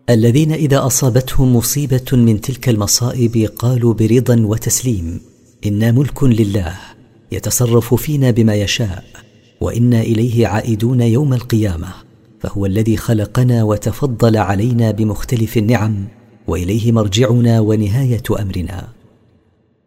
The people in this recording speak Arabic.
الذين إذا أصابتهم مصيبة من تلك المصائب قالوا برضا وتسليم: إنا ملك لله يتصرف فينا بما يشاء، وإنا إليه عائدون يوم القيامة، فهو الذي خلقنا وتفضل علينا بمختلف النعم، وإليه مرجعنا ونهاية أمرنا.